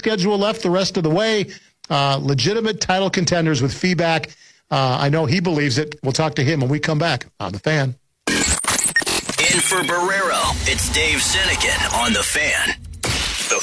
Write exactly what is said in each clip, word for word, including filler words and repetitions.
schedule left the rest of the way. Uh, legitimate title contenders with feedback. Uh, I know he believes it. We'll talk to him when we come back on The Fan. In for Barrero, it's Dave Sinekin on The Fan. The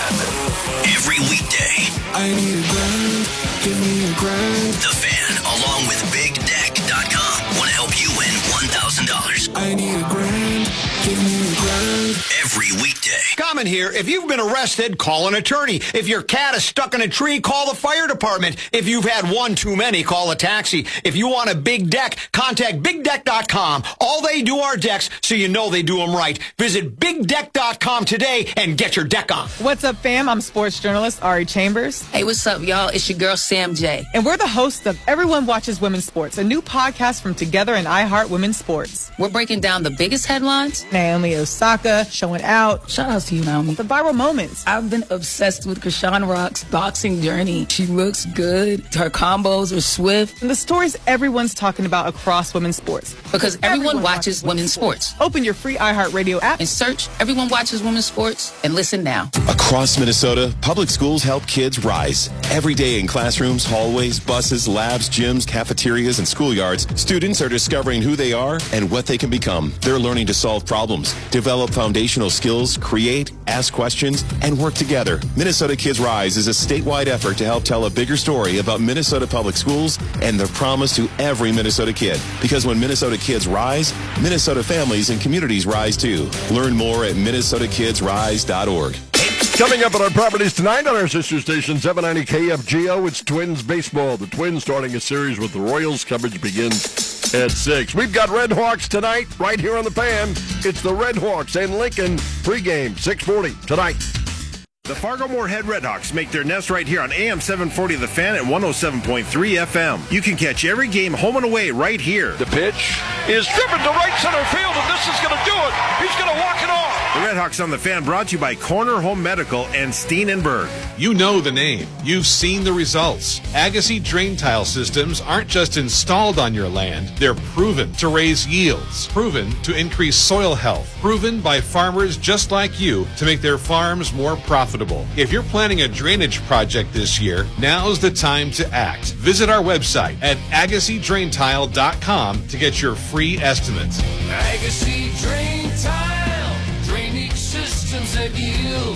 Fan. Every weekday. I need a grind. Give me a grind. The Fan, along with Big Deck dot com, want to help you win one thousand dollars. I need a grind. Give me a grind. Every weekday. Comment here. If you've been arrested, call an attorney. If your cat is stuck in a tree, call the fire department. If you've had one too many, call a taxi. If you want a big deck, contact Big Deck dot com. All they do are decks, so you know they do them right. Visit Big Deck dot com today and get your deck on. What's up, fam? I'm sports journalist Ari Chambers. Hey, what's up, y'all? It's your girl, Sam J. And we're the hosts of Everyone Watches Women's Sports, a new podcast from Together and iHeart Women's Sports. We're breaking down the biggest headlines. Naomi Osaka showing out. Shout out to you, Naomi. The viral moments. I've been obsessed with Krishan Rock's boxing journey. She looks good. Her combos are swift. And the stories everyone's talking about across women's sports. Because everyone, everyone watches, watches women's sports. sports. Open your free iHeartRadio app and search Everyone Watches Women's Sports and listen now. Across Minnesota, public schools help kids rise. Every day in classrooms, hallways, buses, labs, gyms, cafeterias, and schoolyards, students are discovering who they are and what they can become. They're learning to solve problems, develop foundational skills, create, ask questions, and work together. Minnesota Kids Rise is a statewide effort to help tell a bigger story about Minnesota public schools and their promise to every Minnesota kid. Because when Minnesota kids rise, Minnesota families and communities rise too. Learn more at minnesota kids rise dot org. Coming up on our properties tonight on our sister station, seven ninety K F G O, it's Twins baseball. The Twins starting a series with the Royals. Coverage begins at six. We've got Red Hawks tonight right here on The Fan. It's the Red Hawks and Lincoln pregame, six forty tonight. The Fargo-Moorhead Redhawks make their nest right here on A M seven forty The Fan at one oh seven point three F M. You can catch every game home and away right here. The pitch is driven to right center field, and this is going to do it. He's going to walk it off. The Redhawks on The Fan brought to you by Corner Home Medical and Steenenberg. You know the name. You've seen the results. Agassi drain tile systems aren't just installed on your land. They're proven to raise yields, proven to increase soil health, proven by farmers just like you to make their farms more profitable. If you're planning a drainage project this year, now's the time to act. Visit our website at agassi drain tile dot com to get your free estimate. Agassi Drain Tile, drainage systems that yield.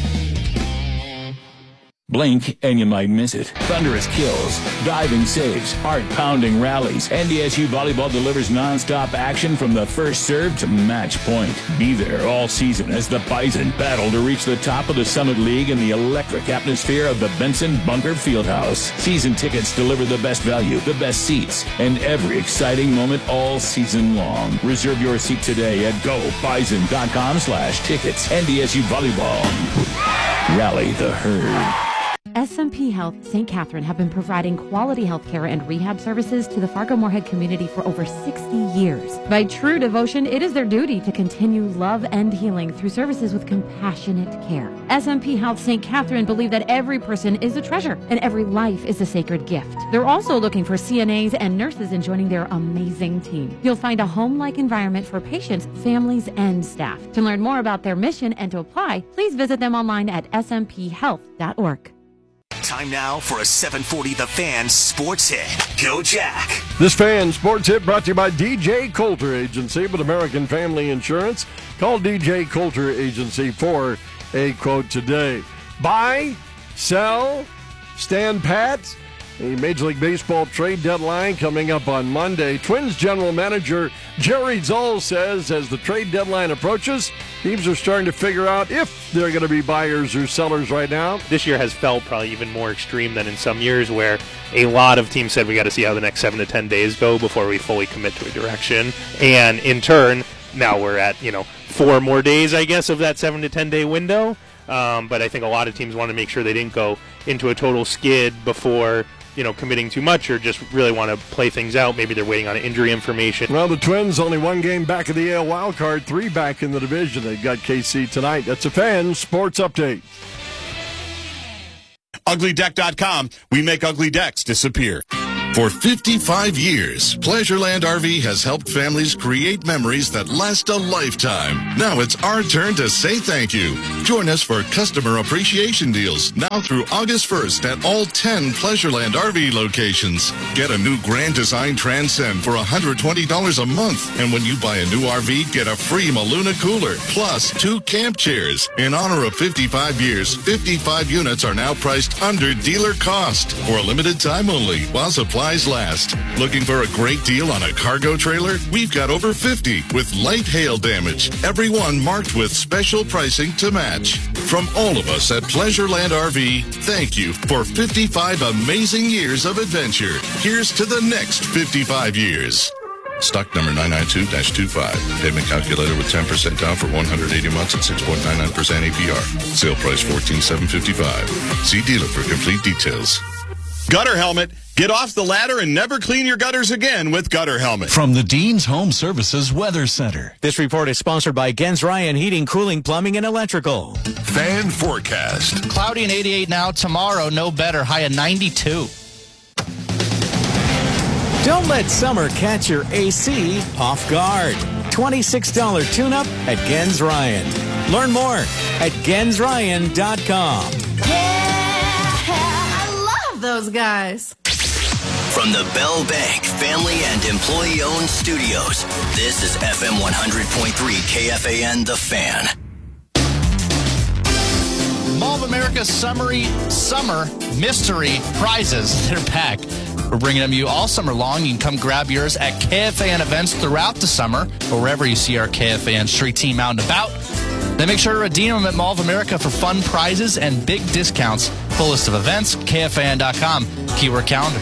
Blink and you might miss it. Thunderous kills, diving saves, heart-pounding rallies. N D S U Volleyball delivers non-stop action from the first serve to match point. Be there all season as the Bison battle to reach the top of the Summit League in the electric atmosphere of the Benson Bunker Fieldhouse. Season tickets deliver the best value, the best seats, and every exciting moment all season long. Reserve your seat today at go bison dot com slash tickets. N D S U Volleyball. Rally the herd. S M P Health Saint Catherine have been providing quality health care and rehab services to the Fargo-Moorhead community for over sixty years. By true devotion, it is their duty to continue love and healing through services with compassionate care. S M P Health Saint Catherine believe that every person is a treasure and every life is a sacred gift. They're also looking for C N As and nurses in joining their amazing team. You'll find a home-like environment for patients, families, and staff. To learn more about their mission and to apply, please visit them online at s m p health dot org. Time now for a seven forty The Fan Sports Hit. Go Jack. This Fan Sports Hit brought to you by D J Coulter Agency with American Family Insurance. Call D J Coulter Agency for a quote today. Buy, sell, stand pat. The Major League Baseball trade deadline coming up on Monday. Twins general manager Jerry Zoll says as the trade deadline approaches, teams are starting to figure out if they're going to be buyers or sellers right now. This year has felt probably even more extreme than in some years where a lot of teams said we got to see how the next seven to ten days go before we fully commit to a direction. And in turn, now we're at, you know, four more days, I guess, of that seven to ten day window. Um, but I think a lot of teams want to make sure they didn't go into a total skid before, you know, committing too much or just really want to play things out. Maybe they're waiting on injury information. Well, the Twins only one game back of the A L wild card, three back in the division. They've got K C tonight. That's a Fan Sports Update. ugly deck dot com. We make ugly decks disappear. For fifty-five years, Pleasureland R V has helped families create memories that last a lifetime. Now it's our turn to say thank you. Join us for customer appreciation deals now through August first at all ten Pleasureland R V locations. Get a new Grand Design Transcend for one hundred twenty dollars a month. And when you buy a new R V, get a free Maluna cooler, plus two camp chairs. In honor of fifty-five years, fifty-five units are now priced under dealer cost for a limited time only while supplies last. Looking for a great deal on a cargo trailer? We've got over fifty with light hail damage. Every one marked with special pricing to match. From all of us at Pleasureland R V, thank you for fifty-five amazing years of adventure. Here's to the next fifty-five years. Stock number nine nine two dash two five. Payment calculator with ten percent down for one hundred eighty months at six point nine nine percent A P R. Sale price fourteen thousand seven hundred fifty-five dollars. See dealer for complete details. Gutter Helmet. Get off the ladder and never clean your gutters again with Gutter Helmet. From the Dean's Home Services Weather Center. This report is sponsored by Gens Ryan Heating, Cooling, Plumbing, and Electrical. Fan forecast. Cloudy and eighty-eight now. Tomorrow, no better. High of ninety-two. Don't let summer catch your A C off guard. twenty-six dollars tune-up at Gens Ryan. Learn more at gens ryan dot com. I love those guys. From the Bell Bank Family and Employee-Owned Studios, this is F M one hundred point three K F A N The Fan. Mall of America's Summery Summer Mystery Prizes. They're back. We're bringing them to you all summer long. You can come grab yours at K F A N events throughout the summer or wherever you see our K F A N street team out and about. Then make sure to redeem them at Mall of America for fun prizes and big discounts. Full list of events, K F A N dot com. Keyword calendar.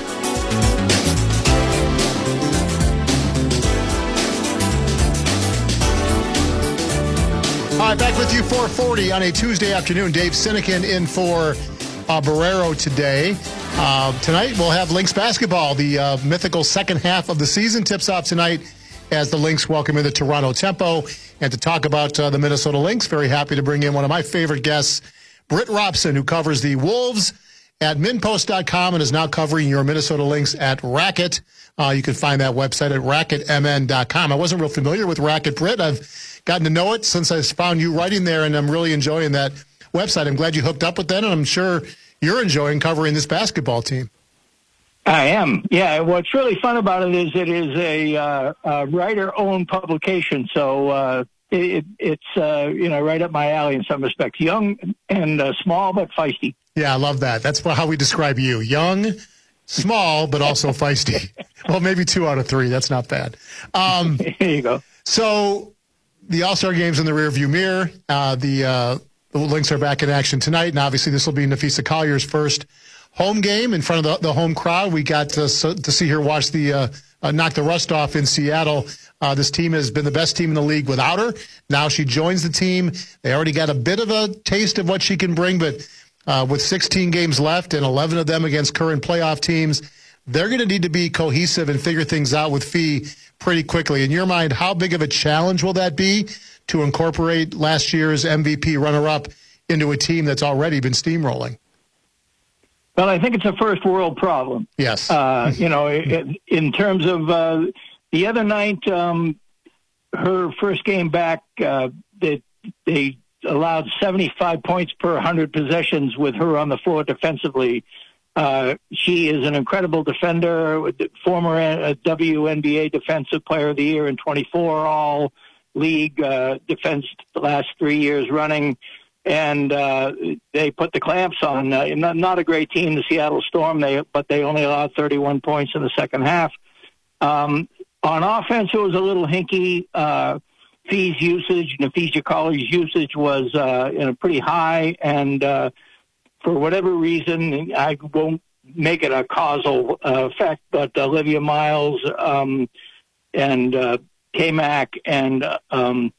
All right, back with you, four forty on a Tuesday afternoon. Dave Sinekin in for uh, Barrero today. Uh, tonight we'll have Lynx basketball. The uh, mythical second half of the season tips off tonight as the Lynx welcome in the Toronto Tempo. And to talk about uh, the Minnesota Lynx, very happy to bring in one of my favorite guests, Britt Robson, who covers the Wolves at min post dot com and is now covering your Minnesota Lynx at Racket. Uh, you can find that website at racket m n dot com. I wasn't real familiar with Racket, Britt. I've gotten to know it since I found you writing there, and I'm really enjoying that website. I'm glad you hooked up with that, and I'm sure you're enjoying covering this basketball team. I am. Yeah, what's really fun about it is it is a, uh, a writer-owned publication, so uh, it, it's uh, you know right up my alley in some respects. Young and uh, small, but feisty. Yeah, I love that. That's how we describe you. Young, small, but also feisty. Well, maybe two out of three. That's not bad. Um, there you go. So the All-Star Game's in the rearview mirror. Uh, the, uh, the Lynx are back in action tonight, and obviously this will be Nafisa Collier's first home game in front of the, the home crowd. We got to, to see her watch the uh, uh, knock the rust off in Seattle. Uh, this team has been the best team in the league without her. Now she joins the team. They already got a bit of a taste of what she can bring, but uh, with sixteen games left and eleven of them against current playoff teams, they're going to need to be cohesive and figure things out with Fee pretty quickly. In your mind, how big of a challenge will that be to incorporate last year's M V P runner-up into a team that's already been steamrolling? Well, I think it's a first world problem. Yes. Uh, you know, in, in terms of uh, the other night, um, her first game back, uh, they, they allowed seventy-five points per one hundred possessions with her on the floor defensively. Uh, she is an incredible defender, former uh, W N B A Defensive Player of the Year in twenty-four all-league uh, defense the last three years running. And uh, they put the clamps on. Uh, not, not a great team, the Seattle Storm, they but they only allowed thirty-one points in the second half. Um, on offense, it was a little hinky. Uh, Fee's usage, Nafisa Collier's usage was uh, you know, pretty high, and uh, for whatever reason, I won't make it a causal uh, effect, but Olivia Miles um, and uh, K-Mac and uh, um,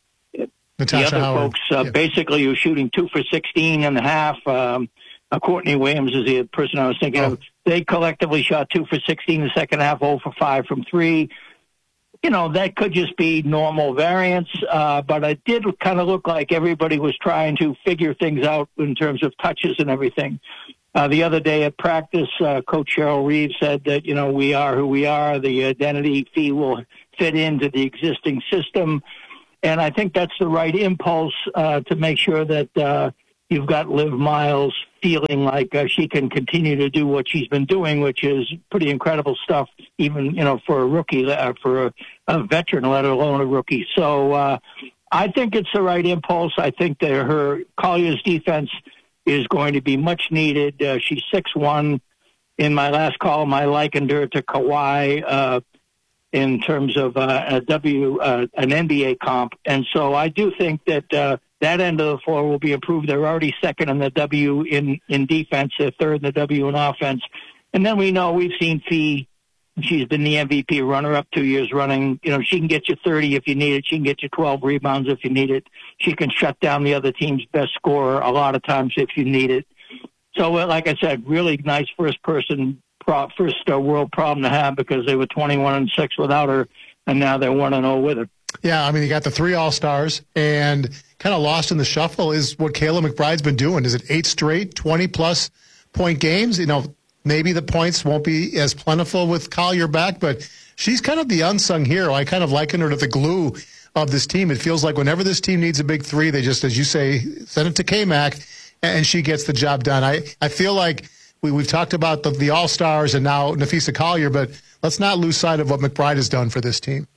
Natasha the other Howard. folks uh, yeah. basically were shooting two for sixteen and a half. Um, uh, Courtney Williams is the person I was thinking oh. of. They collectively shot two for sixteen in the second half, zero for five from three. You know, that could just be normal variance, uh, but it did kind of look like everybody was trying to figure things out in terms of touches and everything. Uh, the other day at practice, uh, Coach Cheryl Reeves said that, you know, we are who we are. The identity fee will fit into the existing system. And I think that's the right impulse uh, to make sure that uh, you've got Liv Miles feeling like uh, she can continue to do what she's been doing, which is pretty incredible stuff, even, you know, for a rookie, uh, for a, a veteran, let alone a rookie. So uh, I think it's the right impulse. I think that her Collier's defense is going to be much needed. Uh, she's six one. In my last column, I likened her to Kawhi uh, in terms of uh, a W, uh, an N B A comp. And so I do think that uh, that end of the floor will be improved. They're already second in the W in, in defense, they're third in the W in offense. And then we know we've seen Fee. She's been the M V P runner-up two years running. You know, she can get you thirty if you need it. She can get you twelve rebounds if you need it. She can shut down the other team's best scorer a lot of times if you need it. So, uh, like I said, really nice first-person, pro- first uh, world problem to have because they were twenty-one and six without her, and now they're one and oh with her. Yeah, I mean, you got the three All-Stars, and kind of lost in the shuffle is what Kayla McBride's been doing. Is it eight straight, twenty-plus point games? You know, maybe the points won't be as plentiful with Collier back, but she's kind of the unsung hero. I kind of liken her to the glue of this team. It feels like whenever this team needs a big three, they just, as you say, send it to K-Mac, and she gets the job done. I, I feel like we, we've talked about the, the All-Stars and now Napheesa Collier, but let's not lose sight of what McBride has done for this team.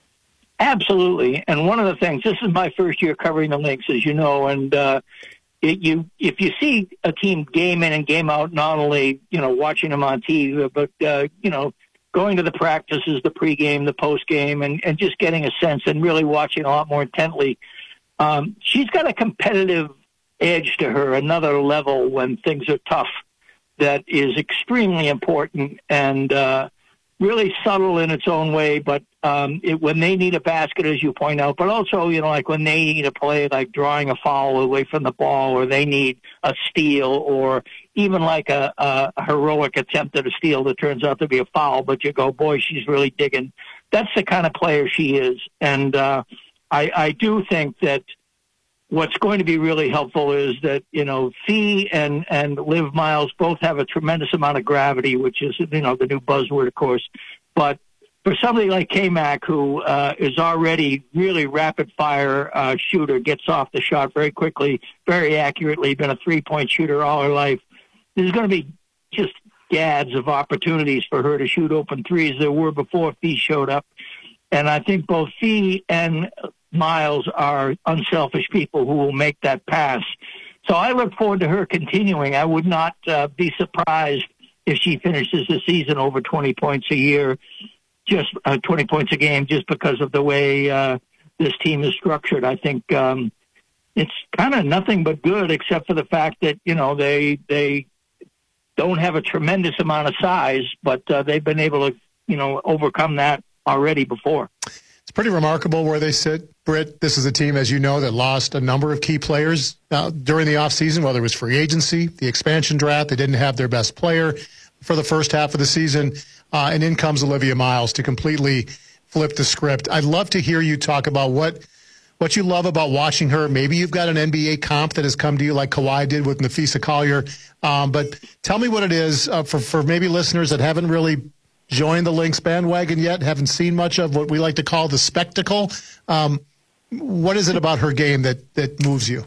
Absolutely. And one of the things, this is my first year covering the Lynx, as you know, and uh, it, you if you see a team game in and game out, not only, you know, watching them on T V, but, uh, you know, going to the practices, the pregame, the postgame, and, and just getting a sense and really watching a lot more intently. Um, she's got a competitive edge to her, another level when things are tough that is extremely important and uh, really subtle in its own way, but um, it, when they need a basket, as you point out, but also, you know, like when they need a play, like drawing a foul away from the ball, or they need a steal, or even like a, a heroic attempt at a steal that turns out to be a foul, but you go, boy, she's really digging. That's the kind of player she is. And uh, I, I do think that what's going to be really helpful is that, you know, Fee and, and Liv Miles both have a tremendous amount of gravity, which is, you know, the new buzzword, of course. But for somebody like K-Mac, who uh, is already really rapid-fire uh, shooter, gets off the shot very quickly, very accurately, been a three-point shooter all her life, there's going to be just gads of opportunities for her to shoot open threes. There were before Fee showed up. And I think both Fee and Miles are unselfish people who will make that pass. So I look forward to her continuing. I would not uh, be surprised if she finishes the season over twenty points a year, just uh, twenty points a game, just because of the way uh, this team is structured. I think um, it's kind of nothing but good, except for the fact that, you know, they they don't have a tremendous amount of size, but uh, they've been able to, you know, overcome that already before. It's pretty remarkable where they sit, Britt. This is a team, as you know, that lost a number of key players uh, during the offseason, whether it was free agency, the expansion draft. They didn't have their best player for the first half of the season. Uh, and in comes Olivia Miles to completely flip the script. I'd love to hear you talk about what what you love about watching her. Maybe you've got an N B A comp that has come to you like Kawhi did with Napheesa Collier. Um, but tell me what it is uh, for, for maybe listeners that haven't really joined the Lynx bandwagon yet, haven't seen much of what we like to call the spectacle. Um, what is it about her game that, that moves you?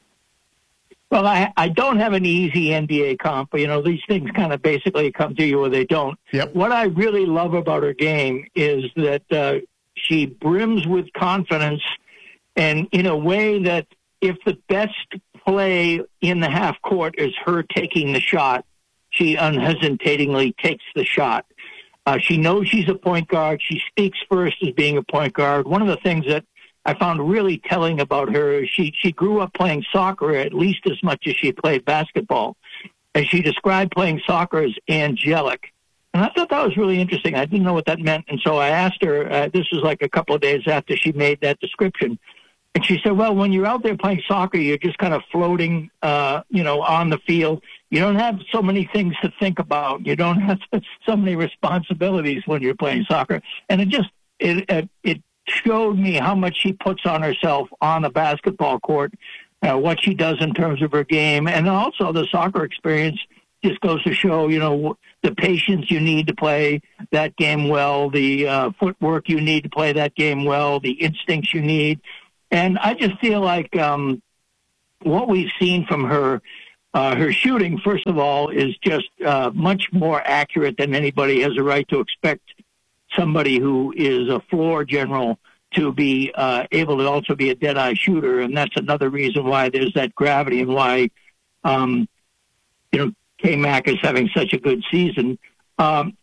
Well, I, I don't have an easy N B A comp. You know, these things kind of basically come to you or they don't. Yep. What I really love about her game is that uh, she brims with confidence, and in a way that if the best play in the half court is her taking the shot, she unhesitatingly takes the shot. Uh, she knows she's a point guard. She speaks first as being a point guard. One of the things that I found really telling about her is she, she grew up playing soccer at least as much as she played basketball. And she described playing soccer as angelic. And I thought that was really interesting. I didn't know what that meant. And so I asked her, uh, this was like a couple of days after she made that description. And she said, well, when you're out there playing soccer, you're just kind of floating, uh, you know, on the field. You don't have so many things to think about. You don't have so many responsibilities when you're playing soccer. And it just, it, it, it showed me how much she puts on herself on the basketball court, uh, what she does in terms of her game, and also the soccer experience just goes to show, you know, the patience you need to play that game well, the uh, footwork you need to play that game well, the instincts you need. And I just feel like um, what we've seen from her, uh, her shooting, first of all, is just uh, much more accurate than anybody has a right to expect somebody who is a floor general to be uh, able to also be a dead-eye shooter. And that's another reason why there's that gravity and why, um, you know, K-Mac is having such a good season. Um,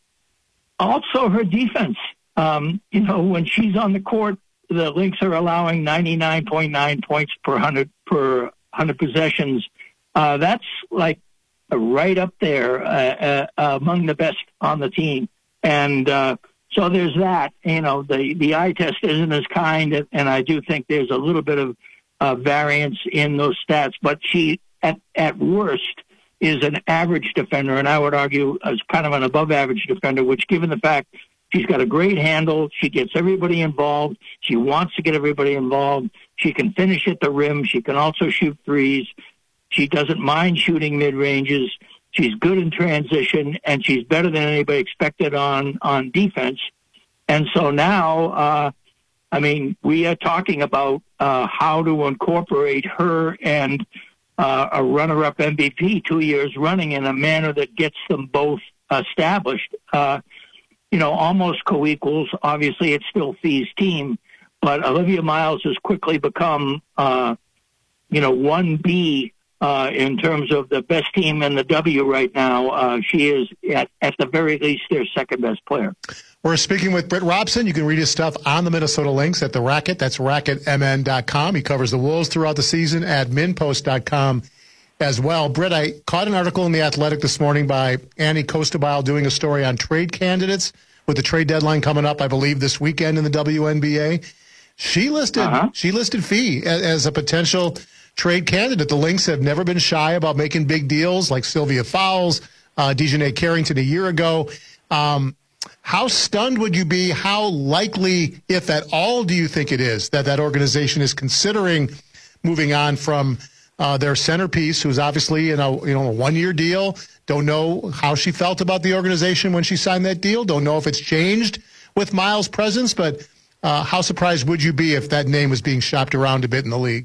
also, her defense. Um, you know, when she's on the court, the Lynx are allowing ninety-nine point nine points per hundred per hundred possessions. Uh, that's like right up there uh, uh, among the best on the team. And uh, so there's that. You know, the the eye test isn't as kind, and I do think there's a little bit of uh, variance in those stats. But she, at at worst, is an average defender, and I would argue as kind of an above-average defender, which, given the fact she's got a great handle, she gets everybody involved, she wants to get everybody involved, she can finish at the rim, she can also shoot threes, she doesn't mind shooting mid-ranges, she's good in transition, and she's better than anybody expected on, on defense. And so now, uh, I mean, we are talking about uh, how to incorporate her and Uh, a runner-up M V P two years running in a manner that gets them both established. Uh, you know, almost co-equals. Obviously, it's still Fee's team, but Olivia Miles has quickly become, uh, you know, one B uh, in terms of the best team in the W right now. Uh, she is, at, at the very least, their second-best player. We're speaking with Britt Robson. You can read his stuff on the Minnesota Lynx at The Racket. That's racket m n dot com. He covers the Wolves throughout the season at min post dot com as well. Britt, I caught an article in The Athletic this morning by Annie Costabile doing a story on trade candidates with the trade deadline coming up, I believe, this weekend in the W N B A. She listed uh-huh. she listed Fee as, as a potential trade candidate. The Lynx have never been shy about making big deals, like Sylvia Fowles, uh, Dejanay Carrington a year ago. Um, How stunned would you be? How likely, if at all, do you think it is that that organization is considering moving on from uh, their centerpiece, who's obviously in a you know a one-year deal? Don't know how she felt about the organization when she signed that deal. Don't know if it's changed with Miles' presence. But uh, how surprised would you be if that name was being shopped around a bit in the league?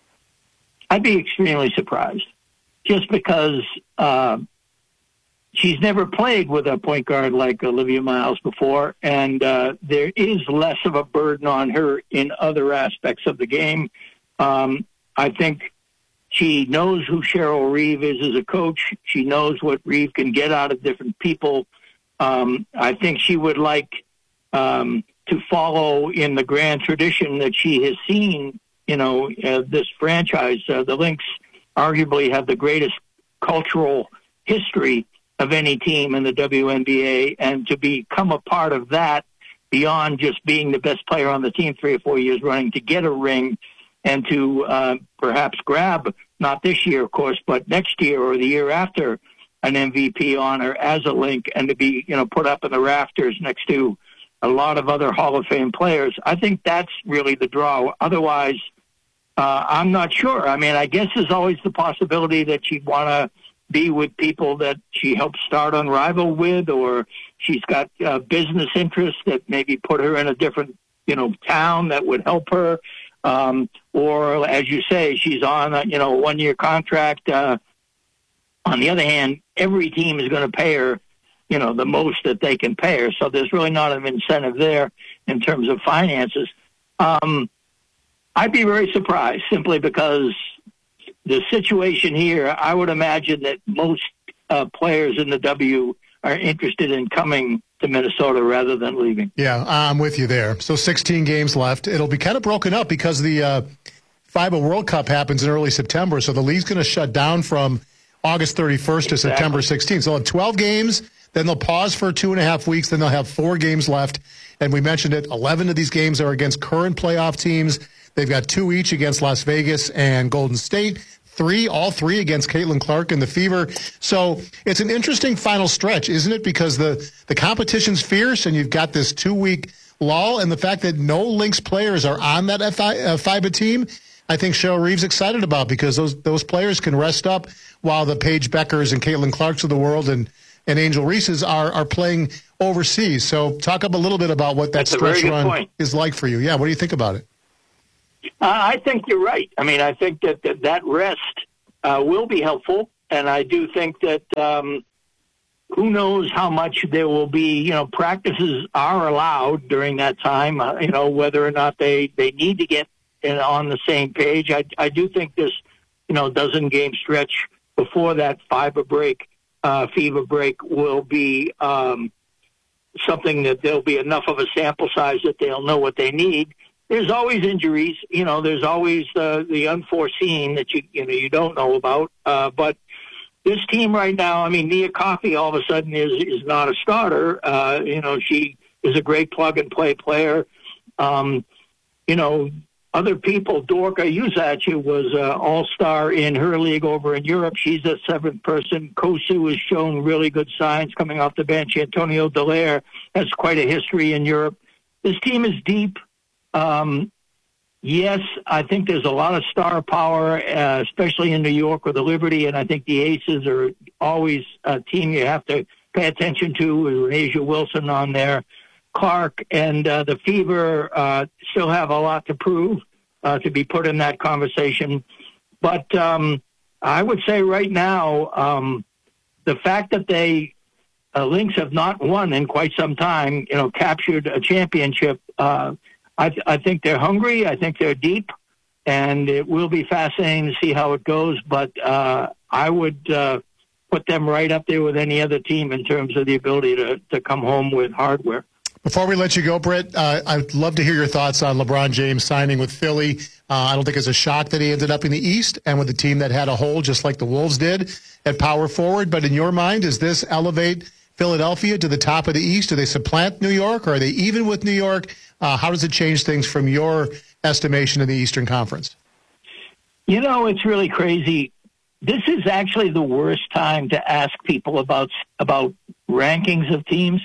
I'd be extremely surprised, just because. Uh, She's never played with a point guard like Olivia Miles before, and uh, there is less of a burden on her in other aspects of the game. Um, I think she knows who Cheryl Reeve is as a coach. She knows what Reeve can get out of different people. Um, I think she would like um, to follow in the grand tradition that she has seen, you know, uh, this franchise. Uh, the Lynx arguably have the greatest cultural history of any team in the W N B A, and to become a part of that beyond just being the best player on the team three or four years running, to get a ring and to uh, perhaps grab, not this year, of course, but next year or the year after, an M V P honor as a Lynx, and to be, you know, put up in the rafters next to a lot of other Hall of Fame players. I think that's really the draw. Otherwise, uh, I'm not sure. I mean, I guess there's always the possibility that she'd want to be with people that she helped start Unrivaled with, or she's got uh, business interests that maybe put her in a different, you know, town that would help her. Um, or, as you say, she's on a, you know, one-year contract. Uh, on the other hand, every team is going to pay her, you know, the most that they can pay her. So there's really not an incentive there in terms of finances. Um, I'd be very surprised, simply because the situation here, I would imagine that most uh, players in the W are interested in coming to Minnesota rather than leaving. Yeah, I'm with you there. So sixteen games left. It'll be kind of broken up because the uh, FIBA World Cup happens in early September, so the league's going to shut down from August thirty-first to exactly. September sixteenth. So they'll have twelve games, then they'll pause for two and a half weeks, then they'll have four games left. And we mentioned it, eleven of these games are against current playoff teams. They've got two each against Las Vegas and Golden State. Three, all three against Caitlin Clark and the Fever. So it's an interesting final stretch, isn't it? Because the, the competition's fierce, and you've got this two-week lull, and the fact that no Lynx players are on that FIBA team I think Cheryl Reeves excited about, because those those players can rest up while the Paige Beckers and Caitlin Clarks of the world and, and Angel Reeses are are playing overseas. So talk up a little bit about what that That's a stretch very good run point. is like for you. Yeah, what do you think about it? Uh, I think you're right. I mean, I think that that, that rest uh, will be helpful, and I do think that um, who knows how much there will be. You know, practices are allowed during that time. Uh, you know, whether or not they, they need to get in, on the same page. I I do think this, you know, dozen game stretch before that fiber break, uh, fever break will be um, something that there'll be enough of a sample size that they'll know what they need. There's always injuries, you know. There's always the the unforeseen that you you know you don't know about. Uh, but this team right now, I mean, Nia Coffey all of a sudden is is not a starter. Uh, you know, she is a great plug and play player. Um, you know, other people, Dorka Uzachu was an all star in her league over in Europe. She's a seventh person. Kosu has shown really good signs coming off the bench. Antonio Dallaire has quite a history in Europe. This team is deep. Um, yes, I think there's a lot of star power, uh, especially in New York with the Liberty, and I think the Aces are always a team you have to pay attention to, with Asia Wilson on there. Clark and uh, the Fever uh, still have a lot to prove uh, to be put in that conversation. But um, I would say right now, um, the fact that they uh, Lynx have not won in quite some time, you know, captured a championship, uh, I, th- I think they're hungry. I think they're deep, and it will be fascinating to see how it goes. But uh, I would uh, put them right up there with any other team in terms of the ability to, to come home with hardware. Before we let you go, Britt, uh, I'd love to hear your thoughts on LeBron James signing with Philly. Uh, I don't think it's a shock that he ended up in the East and with a team that had a hole just like the Wolves did at power forward. But in your mind, does this elevate Philadelphia to the top of the East? Do they supplant New York, or are they even with New York? Uh, how does it change things from your estimation in the Eastern Conference? You know, it's really crazy. This is actually the worst time to ask people about about rankings of teams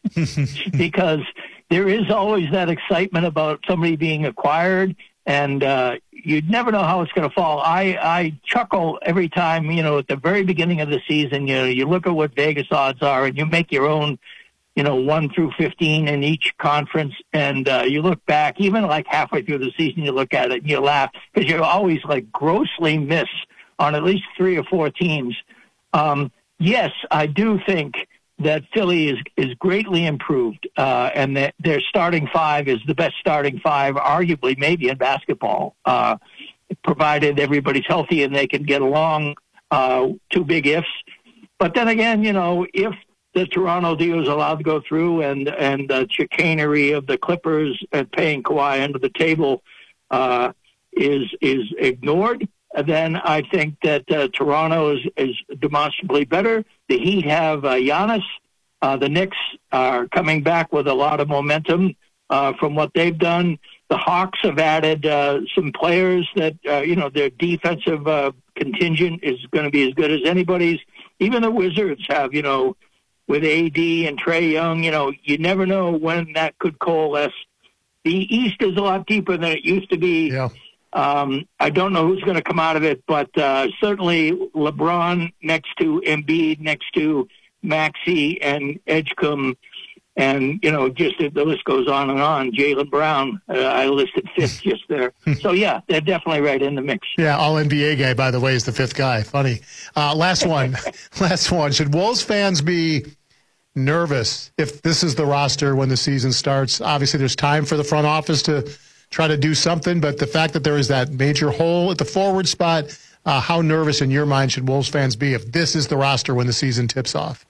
because there is always that excitement about somebody being acquired, and uh, you'd never know how it's going to fall. I, I chuckle every time, you know, at the very beginning of the season, you know, you look at what Vegas odds are and you make your own, you know, one through fifteen in each conference, and uh, you look back, even like halfway through the season, you look at it and you laugh because you always like grossly miss on at least three or four teams. Um, yes, I do think that Philly is, is greatly improved, uh, and that their starting five is the best starting five, arguably maybe in basketball, uh, provided everybody's healthy and they can get along. Uh, two big ifs. But then again, you know, if the Toronto deal is allowed to go through and, and the chicanery of the Clippers and paying Kawhi under the table uh, is is ignored, then I think that uh, Toronto is, is demonstrably better. The Heat have uh, Giannis. Uh, the Knicks are coming back with a lot of momentum uh, from what they've done. The Hawks have added uh, some players that, uh, you know, their defensive uh, contingent is going to be as good as anybody's. Even the Wizards have, you know, with A D and Trae Young, you know, you never know when that could coalesce. The East is a lot deeper than it used to be. Yeah. Um, I don't know who's going to come out of it, but uh, certainly LeBron next to Embiid, next to Maxey and Edgecombe, and, you know, just the list goes on and on. Jaylen Brown, uh, I listed fifth just there. So, yeah, they're definitely right in the mix. Yeah, all N B A guy, by the way, is the fifth guy. Funny. Uh, last one. last one. Should Wolves fans be nervous if this is the roster when the season starts? Obviously, there's time for the front office to try to do something, but the fact that there is that major hole at the forward spot, uh, how nervous in your mind should Wolves fans be if this is the roster when the season tips off?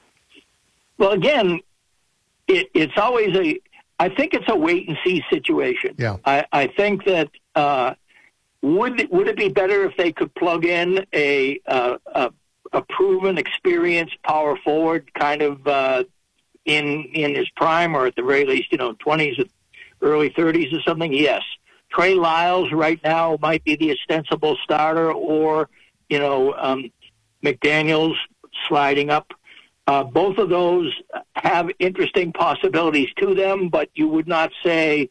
Well, again, it, it's always a, I think it's a wait-and-see situation. Yeah. I, I think that uh, would would it be better if they could plug in a uh, a, a proven, experienced power forward kind of uh, in in his prime, or at the very least, you know, twenties, early thirties or something? Yes. Trey Lyles right now might be the ostensible starter, or, you know, um, McDaniels sliding up. Uh, both of those have interesting possibilities to them, but you would not say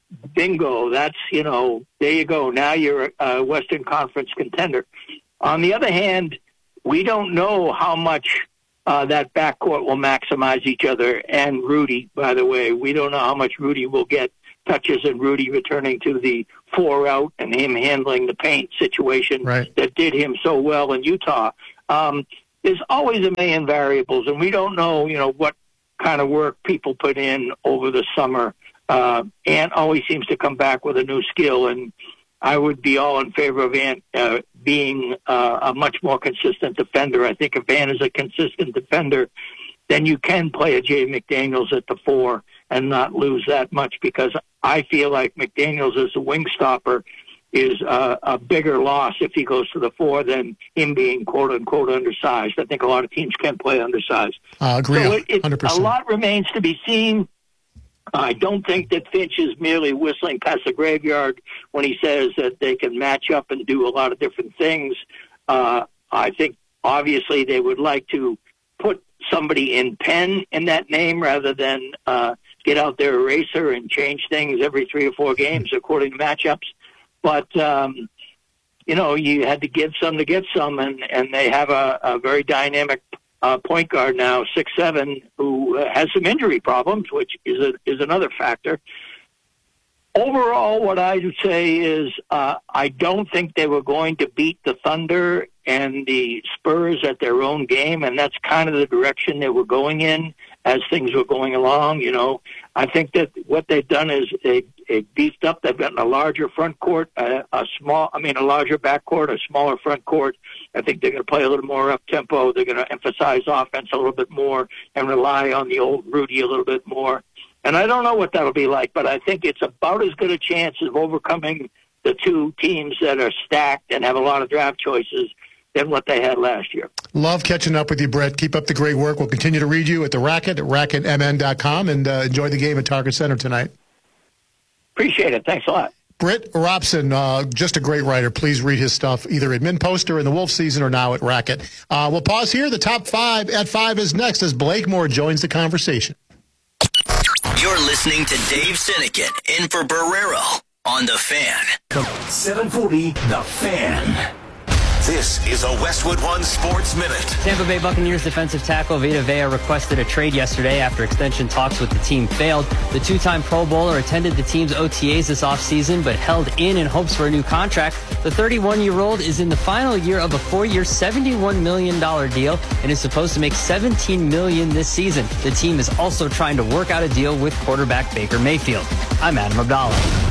bingo, that's, you know, there you go. Now you're a Western Conference contender. On the other hand, we don't know how much uh, that backcourt will maximize each other. And Rudy, by the way, we don't know how much Rudy will get touches and Rudy returning to the four out and him handling the paint situation right. that did him so well in Utah. Um, there's always a million variables, and we don't know, you know, what kind of work people put in over the summer. Uh, Ant always seems to come back with a new skill, and I would be all in favor of Ant uh, being uh, a much more consistent defender. I think if Ant is a consistent defender, then you can play a Jay McDaniels at the four and not lose that much, because I feel like McDaniels as a wing stopper is uh, a bigger loss if he goes to the four than him being quote-unquote undersized. I think a lot of teams can play undersized. I uh, agree, so it, it, one hundred percent. A lot remains to be seen. I don't think that Finch is merely whistling past the graveyard when he says that they can match up and do a lot of different things. Uh, I think, obviously, they would like to put somebody in pen in that name rather than uh, get out their eraser and change things every three or four games according to matchups. But, um, you know, you had to give some to get some, and, and they have a, a very dynamic uh, point guard now, six seven, who uh, has some injury problems, which is a, is another factor. Overall, what I would say is uh, I don't think they were going to beat the Thunder and the Spurs at their own game, and that's kind of the direction they were going in as things were going along. You know, I think that what they've done is they, they beefed up. They've gotten a larger front court, a, a small, I mean, a larger back court, a smaller front court. I think they're going to play a little more up-tempo. They're going to emphasize offense a little bit more and rely on the old Rudy a little bit more. And I don't know what that'll be like, but I think it's about as good a chance of overcoming the two teams that are stacked and have a lot of draft choices than what they had last year. Love catching up with you, Brett. Keep up the great work. We'll continue to read you at The Racket, at racket m n dot com, and uh, enjoy the game at Target Center tonight. Appreciate it. Thanks a lot. Britt Robson, uh, just a great writer. Please read his stuff either at Min Poster in the Wolf season or now at Racket. Uh, we'll pause here. The top five at five is next as Blake Moore joins the conversation. You're listening to Dave Sinekin in for Barrero on The Fan. seven forty, The Fan. This is a Westwood One Sports Minute. Tampa Bay Buccaneers defensive tackle Vita Vea requested a trade yesterday after extension talks with the team failed. The two-time Pro Bowler attended the team's O T As this offseason, but held in in hopes for a new contract. The thirty-one-year-old is in the final year of a four-year, seventy-one million dollars deal and is supposed to make seventeen million dollars this season. The team is also trying to work out a deal with quarterback Baker Mayfield. I'm Adam Abdallah.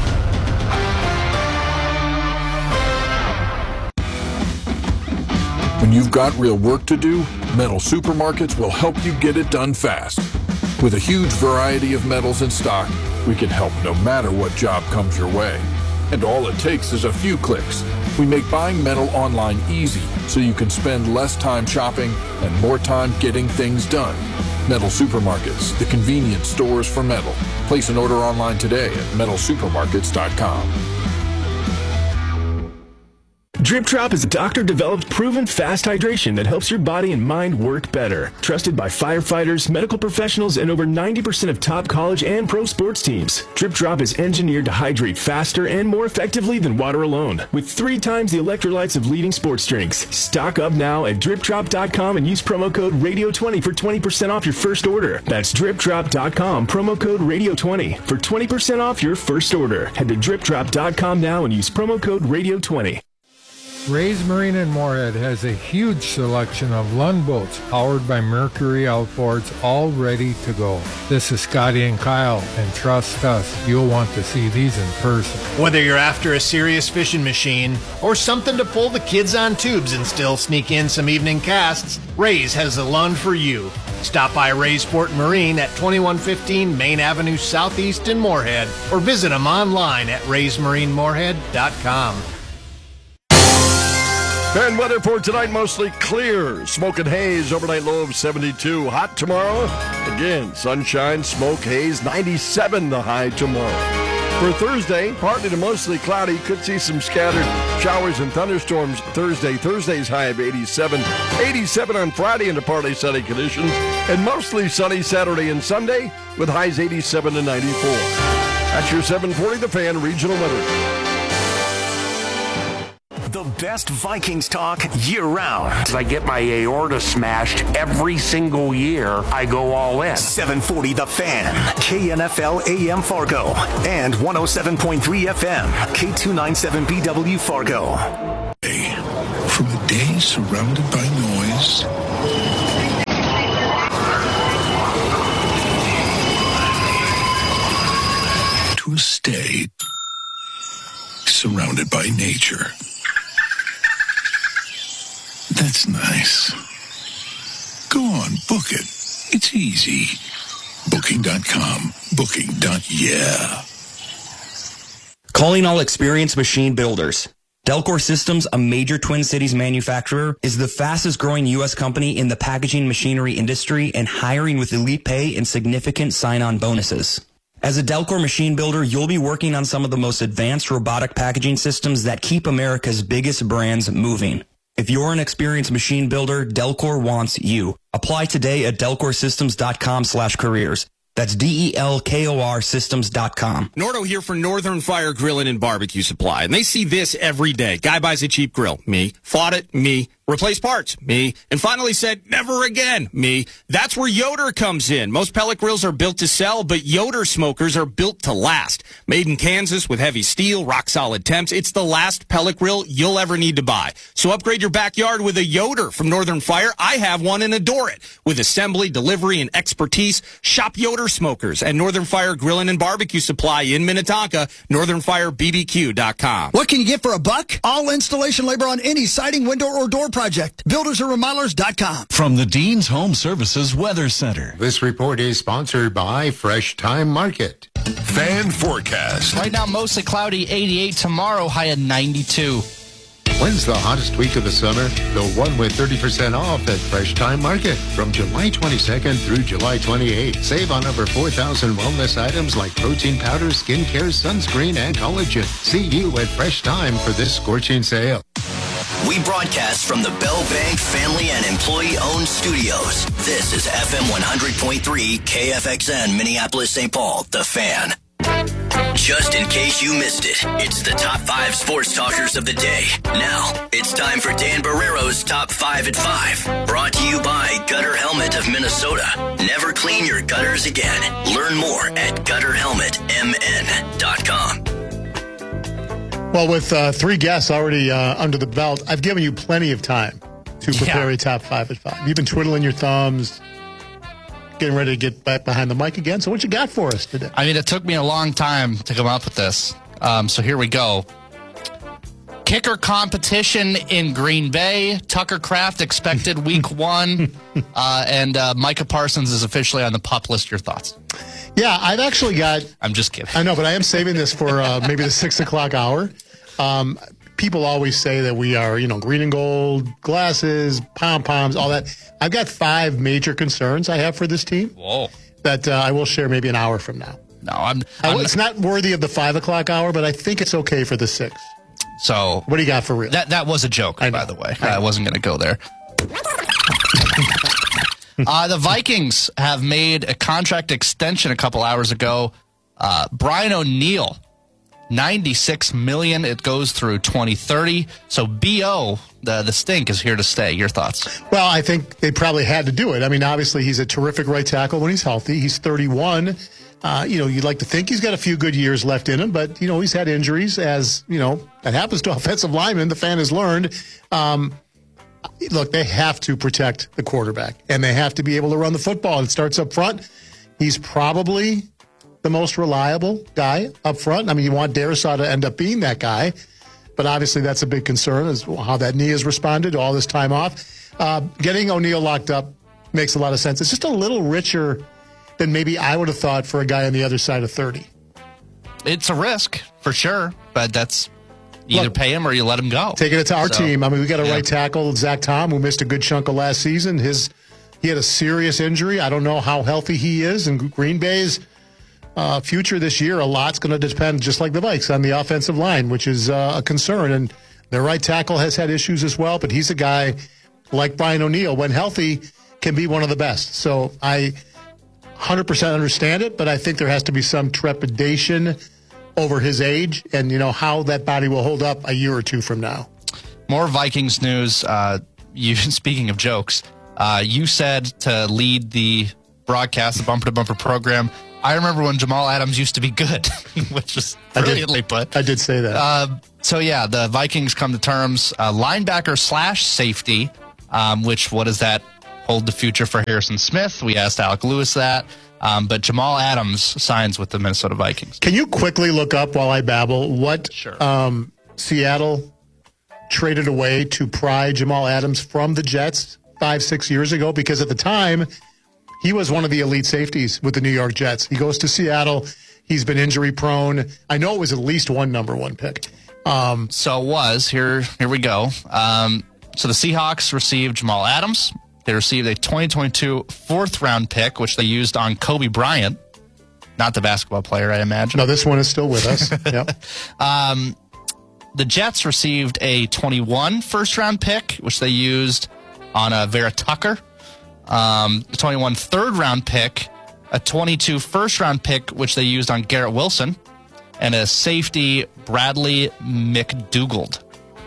When you've got real work to do, Metal Supermarkets will help you get it done fast. With a huge variety of metals in stock, we can help no matter what job comes your way. And all it takes is a few clicks. We make buying metal online easy so you can spend less time shopping and more time getting things done. Metal Supermarkets, the convenience stores for metal. Place an order online today at metal supermarkets dot com. Drip Drop is a doctor-developed, proven fast hydration that helps your body and mind work better. Trusted by firefighters, medical professionals, and over ninety percent of top college and pro sports teams. Drip Drop is engineered to hydrate faster and more effectively than water alone, with three times the electrolytes of leading sports drinks. Stock up now at drip drop dot com and use promo code radio twenty for twenty percent off your first order. That's drip drop dot com, promo code radio twenty for twenty percent off your first order. Head to drip drop dot com now and use promo code radio twenty. Ray's Marine in Moorhead has a huge selection of Lund boats powered by Mercury outboards, all ready to go. This is Scotty and Kyle, and trust us, you'll want to see these in person. Whether you're after a serious fishing machine or something to pull the kids on tubes and still sneak in some evening casts, Ray's has the Lund for you. Stop by Ray's Sport Marine at twenty-one fifteen Main Avenue Southeast in Moorhead, or visit them online at rays marine moorhead dot com. And weather for tonight, mostly clear. Smoke and haze, overnight low of seventy-two. Hot tomorrow. Again, sunshine, smoke, haze, ninety-seven the high tomorrow. For Thursday, partly to mostly cloudy. Could see some scattered showers and thunderstorms Thursday. Thursday's high of eighty-seven. eighty-seven on Friday into partly sunny conditions. And mostly sunny Saturday and Sunday with highs eighty-seven to ninety-four. That's your seven forty The Fan regional weather. The best Vikings talk year-round. I get my aorta smashed every single year. I go all in. seven forty The Fan, K N F L A M Fargo, and one oh seven point three F M, K two ninety-seven B W Fargo. From a day surrounded by noise to a stay surrounded by nature. That's nice. Go on, book it. It's easy. Booking dot com. Booking. Yeah. Calling all experienced machine builders. Delcor Systems, a major Twin Cities manufacturer, is the fastest growing U S company in the packaging machinery industry and hiring with elite pay and significant sign-on bonuses. As a Delcor machine builder, you'll be working on some of the most advanced robotic packaging systems that keep America's biggest brands moving. If you're an experienced machine builder, Delcor wants you. Apply today at delcor systems dot com slash careers. That's D E L K O R systems dot com. Nordo here for Northern Fire Grilling and Barbecue Supply. And they see this every day. Guy buys a cheap grill. Me. Fought it. Me. Replace parts. Me. And finally said, never again. Me. That's where Yoder comes in. Most pellet grills are built to sell, but Yoder smokers are built to last. Made in Kansas with heavy steel, rock-solid temps. It's the last pellet grill you'll ever need to buy. So upgrade your backyard with a Yoder from Northern Fire. I have one and adore it. With assembly, delivery, and expertise, shop Yoder smokers at Northern Fire Grilling and Barbecue Supply in Minnetonka, northern fire b b q dot com. What can you get for a buck? All installation labor on any siding, window, or door project. builders or remodelers dot com. From the Dean's Home Services Weather Center. This report is sponsored by Fresh Time Market. Fan forecast. Right now, mostly cloudy, eighty-eight. Tomorrow, high at ninety-two. When's the hottest week of the summer? The one with thirty percent off at Fresh Time Market. From July twenty-second through July twenty-eighth. Save on over four thousand wellness items like protein powder, skincare, sunscreen, and collagen. See you at Fresh Time for this scorching sale. We broadcast from the Bell Bank family and employee-owned studios. This is F M one hundred point three K F X N, Minneapolis, Saint Paul, The Fan. Just in case you missed it, it's the top five sports talkers of the day. Now, it's time for Dan Barrero's Top five at five. Brought to you by Gutter Helmet of Minnesota. Never clean your gutters again. Learn more at gutter helmet m n dot com. Well, with uh, three guests already uh, under the belt, I've given you plenty of time to prepare yeah. a top five at five. You've been twiddling your thumbs, getting ready to get back behind the mic again. So what you got for us today? I mean, it took me a long time to come up with this. Um, so here we go. Kicker competition in Green Bay. Tucker Kraft expected week one. Uh, and uh, Micah Parsons is officially on the PUP list. Your thoughts? Yeah, I've actually got... I'm just kidding. I know, but I am saving this for uh, maybe the six o'clock hour. Um, people always say that we are, you know, green and gold, glasses, pom-poms, all that. I've got five major concerns I have for this team. Whoa. That uh, I will share maybe an hour from now. No, I'm... I, I'm it's not worthy of the five o'clock hour, but I think it's okay for the six. So... What do you got for real? That, that was a joke, by the way. I, I wasn't going to go there. uh, the Vikings have made a contract extension a couple hours ago. Uh, Brian O'Neill, ninety-six million dollars. It goes through twenty thirty. So B O, the the stink, is here to stay. Your thoughts? Well, I think they probably had to do it. I mean, obviously, he's a terrific right tackle when he's healthy. He's thirty-one. Uh, you know, you'd like to think he's got a few good years left in him, but, you know, he's had injuries, as, you know, that happens to offensive linemen. The Fan has learned. Um, look, they have to protect the quarterback, and they have to be able to run the football. It starts up front. He's probably the most reliable guy up front. I mean, you want Darrisaw to end up being that guy, but obviously that's a big concern, is how that knee has responded to all this time off. Uh, getting O'Neill locked up makes a lot of sense. It's just a little richer than maybe I would have thought for a guy on the other side of thirty. It's a risk, for sure, but that's you either Look, pay him or you let him go. Taking it to our so, team. I mean, we got a yeah. right tackle, Zach Tom, who missed a good chunk of last season. His He had a serious injury. I don't know how healthy he is. And Green Bay's uh, future this year, a lot's going to depend, just like the Vikes, on the offensive line, which is uh, a concern. And their right tackle has had issues as well, but he's a guy like Brian O'Neill, when healthy, can be one of the best. So I one hundred percent understand it, but I think there has to be some trepidation over his age and, you know, how that body will hold up a year or two from now. More Vikings news. Uh, you speaking of jokes, uh, you said to lead the broadcast, the bumper to bumper program. I remember when Jamal Adams used to be good, which is brilliantly put. I did say that. Uh, so yeah, the Vikings come to terms. Uh, linebacker slash safety, um, which what does that hold the future for Harrison Smith? We asked Alec Lewis that. Um, but Jamal Adams signs with the Minnesota Vikings. Can you quickly look up while I babble what sure. um, Seattle traded away to pry Jamal Adams from the Jets five, six years ago? Because at the time, he was one of the elite safeties with the New York Jets. He goes to Seattle. He's been injury prone. I know it was at least one number one pick. Um, so it was. Here, here we go. Um, so the Seahawks received Jamal Adams. They received a twenty twenty-two fourth-round pick, which they used on Kobe Bryant, not the basketball player, I imagine. No, this one is still with us. Yep. Um, the Jets received a twenty-one first-round pick, which they used on uh, Vera Tucker. Um, a twenty-one third-round pick, a twenty-two first-round pick, which they used on Garrett Wilson, and a safety, Bradley McDougald.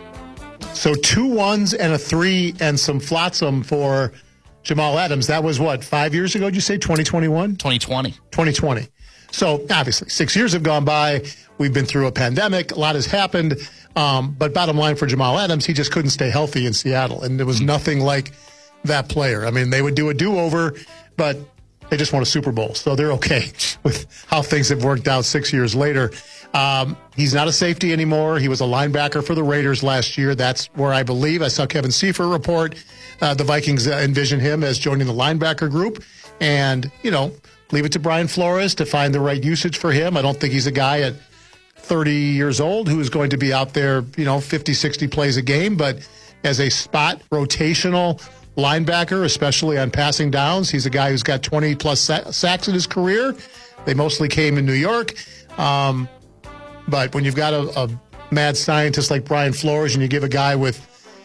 So two ones and a three and some flotsam for Jamal Adams. That was what, five years ago, did you say, twenty twenty-one? twenty twenty. twenty twenty. So obviously, six years have gone by. We've been through a pandemic. A lot has happened. Um, but bottom line for Jamal Adams, he just couldn't stay healthy in Seattle. And there was nothing like that player. I mean, they would do a do-over, but they just won a Super Bowl. So they're okay with how things have worked out six years later. Um, he's not a safety anymore. He was a linebacker for the Raiders last year. That's where I believe, I saw Kevin Seifert report, uh, the Vikings uh, envision him as joining the linebacker group. And, you know, leave it to Brian Flores to find the right usage for him. I don't think he's a guy at thirty years old who is going to be out there, you know, fifty, sixty plays a game. But as a spot rotational linebacker, especially on passing downs, he's a guy who's got twenty plus sacks in his career. They mostly came in New York. Um, But when you've got a, a mad scientist like Brian Flores and you give a guy with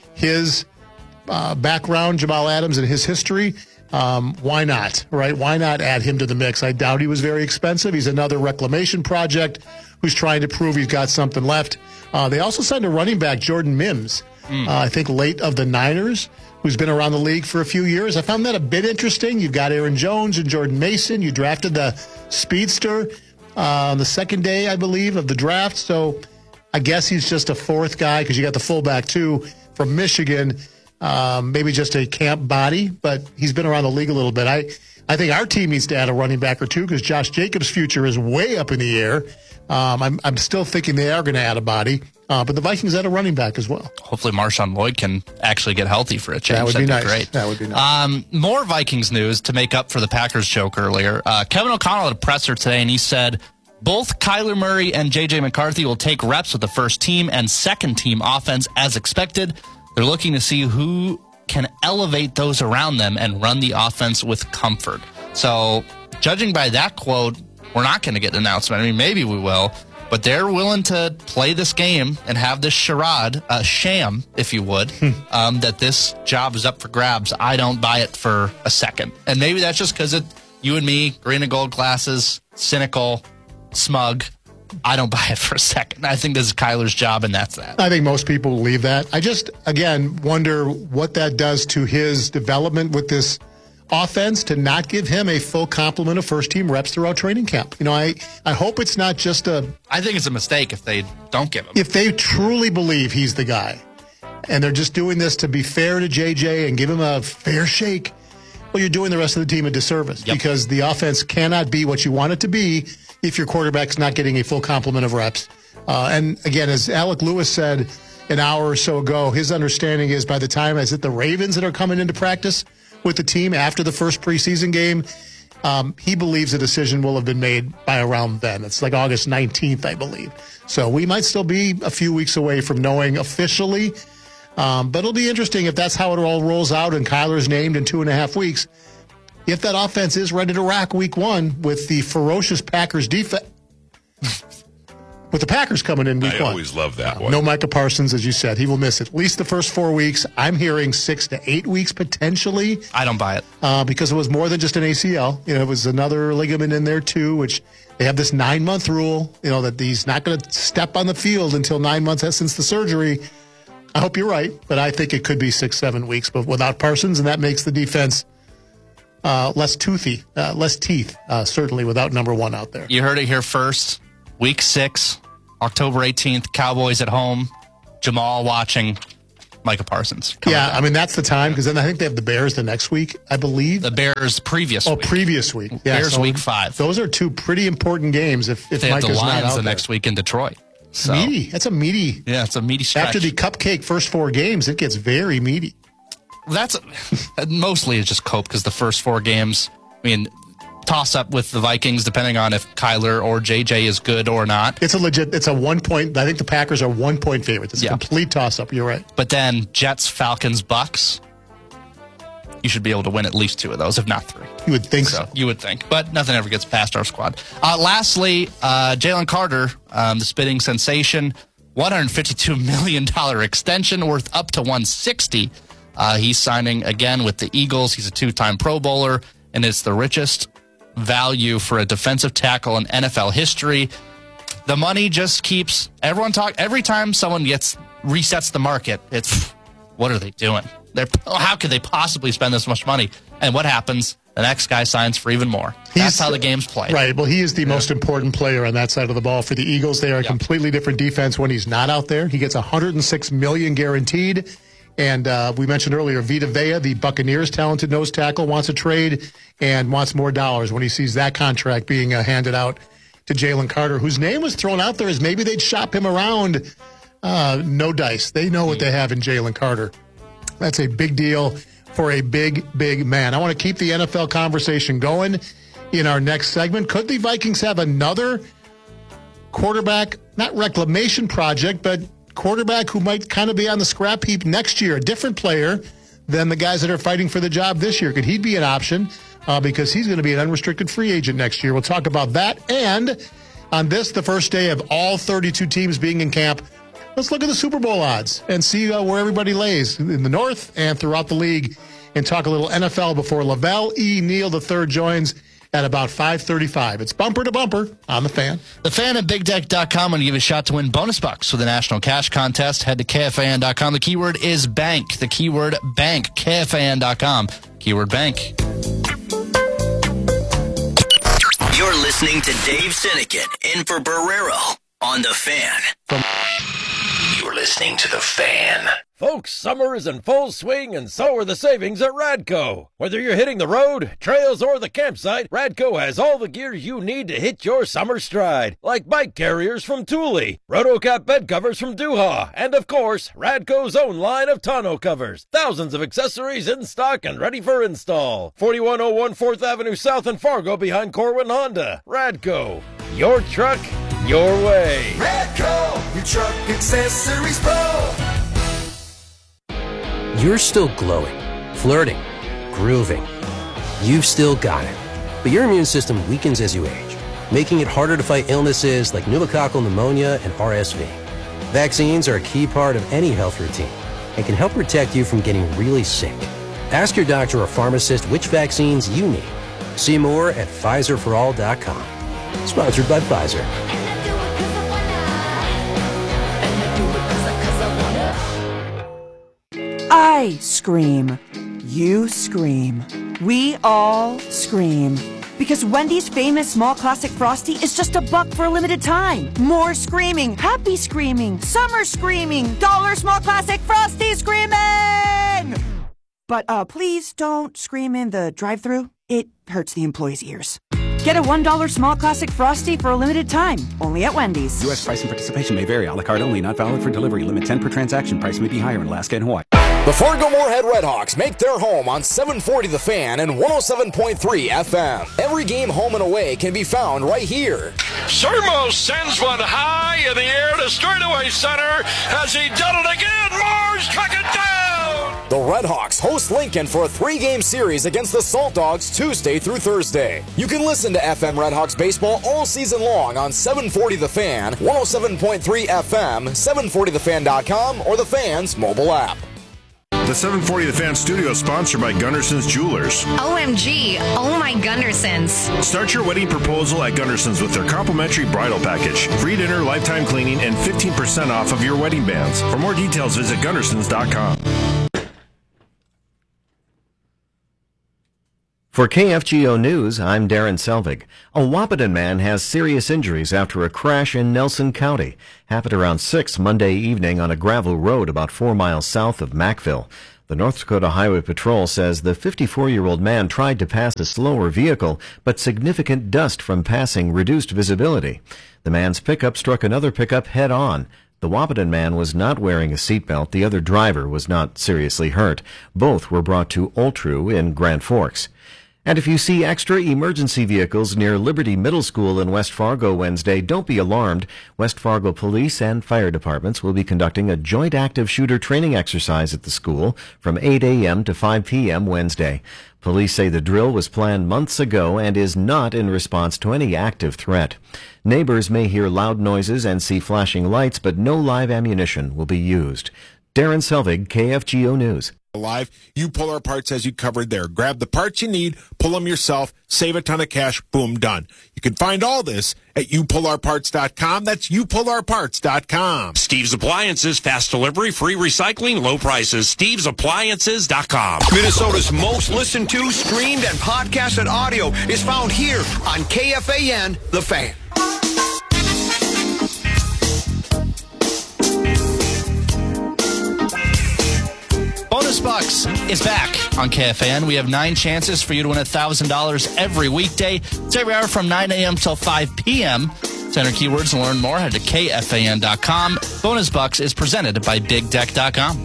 his uh, background, Jamal Adams, and his history, um, why not, right? Why not add him to the mix? I doubt he was very expensive. He's another reclamation project who's trying to prove he's got something left. Uh, they also signed a running back, Jordan Mims, mm. uh, I think late of the Niners, who's been around the league for a few years. I found that a bit interesting. You've got Aaron Jones and Jordan Mason. You drafted the speedster Uh, on the second day, I believe, of the draft. So I guess he's just a fourth guy because you got the fullback, too, from Michigan. Um, maybe just a camp body, but he's been around the league a little bit. I, I think our team needs to add a running back or two because Josh Jacobs' future is way up in the air. Um, I'm, I'm still thinking they are going to add a body, uh, but the Vikings add a running back as well. Hopefully Marshawn Lloyd can actually get healthy for a change. That would That'd be nice. Be great. That would be nice. Um, more Vikings news to make up for the Packers joke earlier. Uh, Kevin O'Connell had a presser today, and he said both Kyler Murray and J J McCarthy will take reps with the first team and second team offense as expected. They're looking to see who can elevate those around them and run the offense with comfort. So, judging by that quote, we're not going to get an announcement. I mean, maybe we will, but they're willing to play this game and have this charade, a sham, if you would, um, that this job is up for grabs. I don't buy it for a second. And maybe that's just because it, you and me, green and gold glasses, cynical, smug. I don't buy it for a second. I think this is Kyler's job, and that's that. I think most people believe that. I just, again, wonder what that does to his development with this offense to not give him a full complement of first-team reps throughout training camp. You know, I, I hope it's not just a... I think it's a mistake if they don't give him. If they truly believe he's the guy, and they're just doing this to be fair to J J and give him a fair shake, well, you're doing the rest of the team a disservice yep. because the offense cannot be what you want it to be if your quarterback's not getting a full complement of reps. Uh, and again, as Alec Lewis said an hour or so ago, his understanding is by the time, is it the Ravens that are coming into practice with the team after the first preseason game, um, he believes a decision will have been made by around then. It's like August nineteenth, I believe. So we might still be a few weeks away from knowing officially. Um, but it'll be interesting if that's how it all rolls out and Kyler's named in two and a half weeks. If that offense is ready to rock week one with the ferocious Packers defense, with the Packers coming in week I one. I always love that one. No Micah Parsons, as you said. He will miss at least the first four weeks. I'm hearing six to eight weeks potentially. I don't buy it. Uh, because it was more than just an A C L. You know, it was another ligament in there too, which they have this nine-month rule, you know, that he's not going to step on the field until nine months since the surgery. I hope you're right, but I think it could be six, seven weeks but without Parsons, and that makes the defense uh, less toothy, uh, less teeth, uh, certainly without number one out there. You heard it here first. Week six, October eighteenth, Cowboys at home. Jamal watching Micah Parsons. Yeah, back. I mean, that's the time, because then I think they have the Bears the next week, I believe. The Bears previous oh, week. Oh, previous week. Yeah, Bears so week five. Those are two pretty important games if, if they have Micah's the not Lions out the there. next week in Detroit. So. Meaty. That's a meaty. Yeah, it's a meaty stretch. After the cupcake first four games, it gets very meaty. That's mostly it's just cope because the first four games, I mean, toss up with the Vikings depending on if Kyler or J J is good or not. It's a legit, it's a one point, I think the Packers are one point favorites. It's yeah. a complete toss up. You're right. But then Jets, Falcons, Bucks, you should be able to win at least two of those, if not three. You would think so. so. You would think. But nothing ever gets past our squad. Uh, lastly, uh, Jalen Carter, um, the spitting sensation, one hundred fifty-two million dollars extension worth up to one hundred sixty. Uh, he's signing again with the Eagles. He's a two-time Pro Bowler, and it's the richest value for a defensive tackle in N F L history. The money just keeps everyone talk. Every time someone gets resets the market, it's what are they doing? They're how could they possibly spend this much money? And what happens? The next guy signs for even more. That's He's, how the game's played. Right. Well, he is the yeah. most important player on that side of the ball for the Eagles. They are a yeah. completely different defense when he's not out there. He gets one hundred six million dollars guaranteed. And uh, we mentioned earlier, Vita Vea, the Buccaneers' talented nose tackle, wants a trade and wants more dollars when he sees that contract being uh, handed out to Jalen Carter, whose name was thrown out there as maybe they'd shop him around. Uh, no dice. They know what they have in Jalen Carter. That's a big deal for a big, big man. I want to keep the N F L conversation going in our next segment. Could the Vikings have another quarterback, not reclamation project, but quarterback who might kind of be on the scrap heap next year, a different player than the guys that are fighting for the job this year? Could he be an option? Uh, because he's going to be an unrestricted free agent next year. We'll talk about that. And on this, the first day of all thirty-two teams being in camp, let's look at the Super Bowl odds and see uh, where everybody lays in the North and throughout the league, and talk a little N F L before Lavelle E. Neal the third joins at about five thirty-five. It's bumper to bumper on The Fan. The Fan at big deck dot com. I'm going to give you a shot to win bonus bucks with the National Cash Contest. Head to K F A N dot com. The keyword is bank. The keyword bank. K F A N dot com. Keyword bank. You're listening to Dave Sinekin in for Barrero on The Fan. From- You're listening to The Fan. Folks, summer is in full swing, and so are the savings at Radco. Whether you're hitting the road, trails, or the campsite, Radco has all the gear you need to hit your summer stride. Like bike carriers from Thule, Rotocap bed covers from Duha, and of course, Radco's own line of tonneau covers. Thousands of accessories in stock and ready for install. forty-one oh one fourth Avenue South in Fargo behind Corwin Honda. Radco, your truck, your way. Radco, your truck accessories pro. You're still glowing, flirting, grooving. You've still got it. But your immune system weakens as you age, making it harder to fight illnesses like pneumococcal pneumonia and R S V. Vaccines are a key part of any health routine and can help protect you from getting really sick. Ask your doctor or pharmacist which vaccines you need. See more at Pfizer for all dot com. Sponsored by Pfizer. I scream. You scream. We all scream. Because Wendy's famous small classic Frosty is just a buck for a limited time. More screaming, happy screaming, summer screaming, dollar small classic Frosty screaming! But uh, please don't scream in the drive-thru. It hurts the employees' ears. Get a one dollar small classic Frosty for a limited time, only at Wendy's. U S price and participation may vary. A la carte only, not valid for delivery. Limit ten per transaction. Price may be higher in Alaska and Hawaii. The Fargo-Moorhead Redhawks make their home on seven forty The Fan and one oh seven point three F M. Every game home and away can be found right here. Sermo sends one high in the air to straightaway center. Has he done it again? Mars struck it down! The Redhawks host Lincoln for a three-game series against the Salt Dogs Tuesday through Thursday. You can listen to F M Redhawks baseball all season long on seven forty The Fan, one oh seven point three F M, seven forty the fan dot com, or the Fan's mobile app. The seven forty The Fan studio is sponsored by Gunderson's Jewelers. O M G, oh my Gundersons. Start your wedding proposal at Gunderson's with their complimentary bridal package, free dinner, lifetime cleaning, and fifteen percent off of your wedding bands. For more details, visit Gundersons dot com. For K F G O News, I'm Darren Selvig. A Wahpeton man has serious injuries after a crash in Nelson County. Happened around six Monday evening on a gravel road about four miles south of Mackville. The North Dakota Highway Patrol says the fifty-four-year-old man tried to pass a slower vehicle, but significant dust from passing reduced visibility. The man's pickup struck another pickup head-on. The Wahpeton man was not wearing a seatbelt. The other driver was not seriously hurt. Both were brought to Oltru in Grand Forks. And if you see extra emergency vehicles near Liberty Middle School in West Fargo Wednesday, don't be alarmed. West Fargo police and fire departments will be conducting a joint active shooter training exercise at the school from eight a.m. to five p.m. Wednesday. Police say the drill was planned months ago and is not in response to any active threat. Neighbors may hear loud noises and see flashing lights, but no live ammunition will be used. Darren Selvig, K F G O News. Live, you pull our parts as you covered there. Grab the parts you need, pull them yourself, save a ton of cash, boom, done. You can find all this at you pull our parts dot com. That's you pull our parts dot com. Steve's Appliances, fast delivery, free recycling, low prices. Steve's Appliances dot com. Minnesota's most listened to, streamed, and podcasted audio is found here on K F A N, The Fan. Bonus Bucks is back on K F A N. We have nine chances for you to win one thousand dollars every weekday. It's every hour from nine a.m. till five p.m. To enter keywords and learn more, head to K F A N dot com. Bonus Bucks is presented by Big Deck dot com.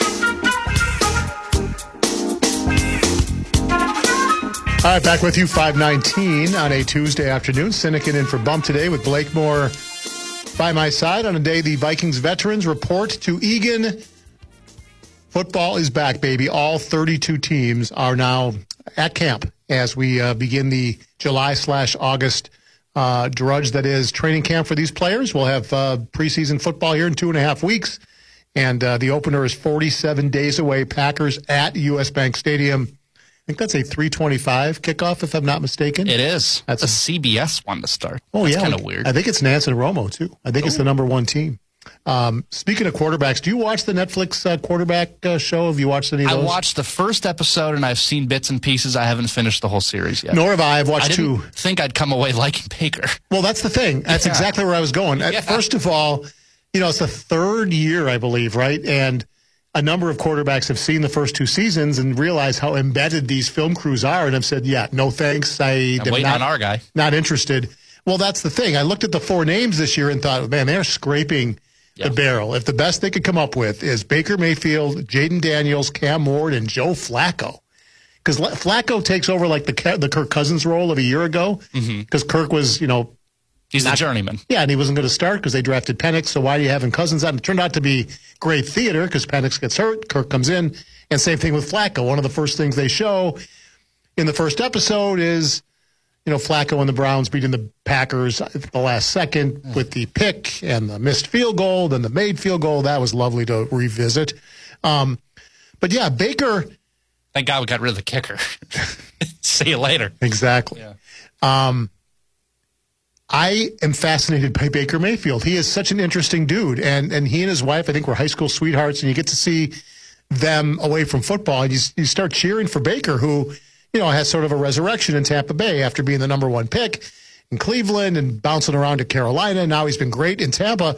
All right, back with you, five nineteen on a Tuesday afternoon. Sinekin in for Bump today with Blake Moore by my side on a day the Vikings veterans report to Eagan. Football is back, baby. All thirty-two teams are now at camp as we uh, begin the July slash August uh, drudge that is training camp for these players. We'll have uh, preseason football here in two and a half weeks, and uh, the opener is forty-seven days away. Packers at U S Bank Stadium. I think that's a three twenty-five kickoff, if I'm not mistaken. It is. That's a C B S one to start. Oh, that's yeah. kind of weird. I think it's Nance and Romo, too. I think Ooh. It's the number one team. Um, speaking of quarterbacks, do you watch the Netflix uh, quarterback uh, show? Have you watched any of those? I watched the first episode, and I've seen bits and pieces. I haven't finished the whole series yet. Nor have I. I've watched I didn't two. think I'd come away liking Baker. Well, that's the thing. That's yeah. exactly where I was going. Yeah. First of all, you know, it's the third year, I believe, right? And a number of quarterbacks have seen the first two seasons and realized how embedded these film crews are and have said, yeah, no thanks. I I'm am waiting not, on our guy. Not interested. Well, that's the thing. I looked at the four names this year and thought, man, they're scraping the barrel. If the best they could come up with is Baker Mayfield, Jaden Daniels, Cam Ward, and Joe Flacco. Because Flacco takes over like the the Kirk Cousins role of a year ago. Because mm-hmm. Kirk was, you know. He's not, the journeyman. Yeah, and he wasn't going to start because they drafted Penix. So why do you have him Cousins on? It turned out to be great theater because Penix gets hurt, Kirk comes in. And same thing with Flacco. One of the first things they show in the first episode is, you know, Flacco and the Browns beating the Packers at the last second with the pick and the missed field goal and the made field goal. That was lovely to revisit. Um, but, yeah, Baker. Thank God we got rid of the kicker. See you later. Exactly. Yeah. Um, I am fascinated by Baker Mayfield. He is such an interesting dude. And and he and his wife, I think, were high school sweethearts. And you get to see them away from football. And you, you start cheering for Baker, who – you know, has sort of a resurrection in Tampa Bay after being the number one pick in Cleveland and bouncing around to Carolina. Now he's been great in Tampa.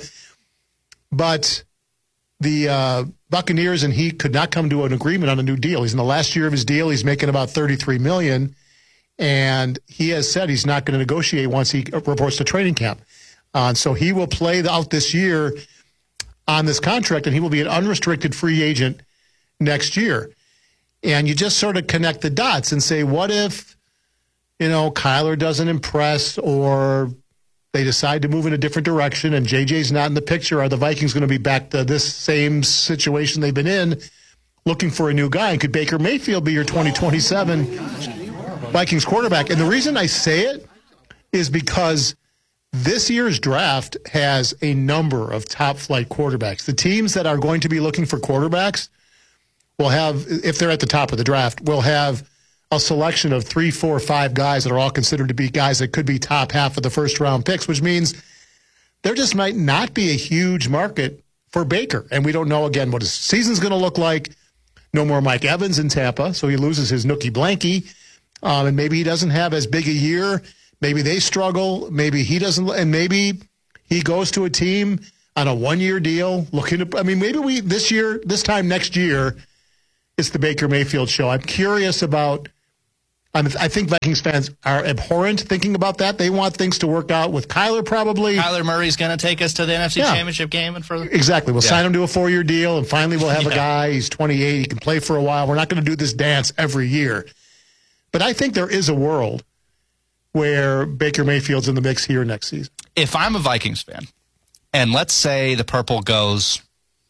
But the uh, Buccaneers and he could not come to an agreement on a new deal. He's in the last year of his deal. He's making about thirty-three million dollars. And he has said he's not going to negotiate once he reports to training camp. Uh, so he will play out this year on this contract, and he will be an unrestricted free agent next year. And you just sort of connect the dots and say, what if, you know, Kyler doesn't impress or they decide to move in a different direction and J J's not in the picture? Are the Vikings going to be back to this same situation they've been in looking for a new guy. And could Baker Mayfield be your twenty twenty-seven Vikings quarterback? And the reason I say it is because this year's draft has a number of top-flight quarterbacks. The teams that are going to be looking for quarterbacks will have, if they're at the top of the draft, will have a selection of three, four, five guys that are all considered to be guys that could be top half of the first-round picks, which means there just might not be a huge market for Baker. And we don't know, again, what his season's going to look like. No more Mike Evans in Tampa, so he loses his Nookie Blankie. Um, and maybe he doesn't have as big a year. Maybe they struggle. Maybe he doesn't. And maybe he goes to a team on a one-year deal. Looking to, I mean, maybe we this year, this time next year, it's the Baker Mayfield show. I'm curious about. I'm, I think Vikings fans are abhorrent thinking about that. They want things to work out with Kyler, probably. Kyler Murray's going to take us to the N F C Yeah. Championship game and further. Exactly. We'll Yeah. sign him to a four-year deal, and finally we'll have Yeah. a guy. He's twenty-eight. He can play for a while. We're not going to do this dance every year. But I think there is a world where Baker Mayfield's in the mix here next season. If I'm a Vikings fan, and let's say the purple goes